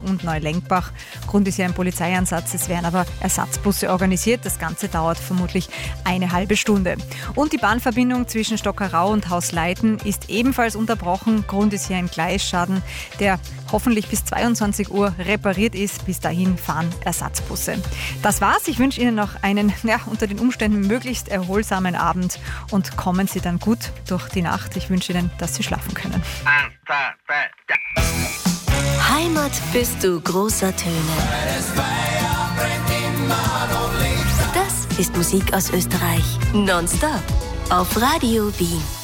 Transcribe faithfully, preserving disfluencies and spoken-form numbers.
und Neulenkbach. Grund ist ja ein Polizeieinsatz, es werden aber Ersatzbusse organisiert. Das Ganze dauert vermutlich eine halbe Stunde. Und die Bahnverbindung zwischen Stockerau und Haus Leiten ist ebenfalls unterbrochen. Grund ist hier ein Gleisschaden, der hoffentlich bis zweiundzwanzig Uhr repariert ist. Bis dahin fahren Ersatzbusse. Das war's. Ich wünsche Ihnen noch einen, ja, unter den Umständen möglichst erholsamen Abend und kommen Sie dann gut durch die Nacht. Ich wünsche Ihnen, dass Sie schlafen können. Heimat bist du großer Töne. Das ist Musik aus Österreich. Nonstop auf Radio Wien.